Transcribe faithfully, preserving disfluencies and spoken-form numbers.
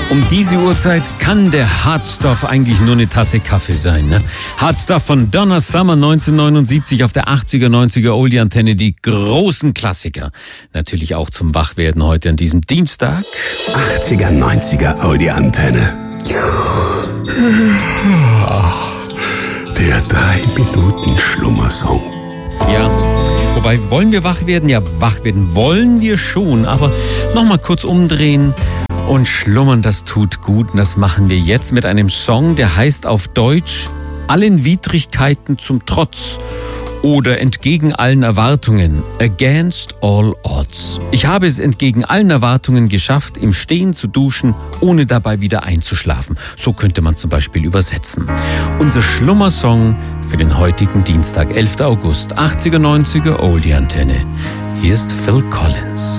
Um diese Uhrzeit kann der Hard Stuff eigentlich nur eine Tasse Kaffee sein, ne? Hard Stuff von Donna Summer neunzehnhundertneunundsiebzig auf der achtziger, neunziger Oldie-Antenne, die großen Klassiker. Natürlich auch zum Wachwerden heute an diesem Dienstag. achtziger, neunziger Oldie-Antenne. Der drei Minuten Schlummersong. Ja, wobei, wollen wir wach werden? Ja, wach werden wollen wir schon, aber nochmal kurz umdrehen. Und schlummern, das tut gut. Und das machen wir jetzt mit einem Song, der heißt auf Deutsch Allen Widrigkeiten zum Trotz oder Entgegen allen Erwartungen, Against all odds. Ich habe es entgegen allen Erwartungen geschafft, im Stehen zu duschen, ohne dabei wieder einzuschlafen. So könnte man zum Beispiel übersetzen. Unser Schlummersong für den heutigen Dienstag, elfter August, achtziger, neunziger Oldie-Antenne. Hier ist Phil Collins.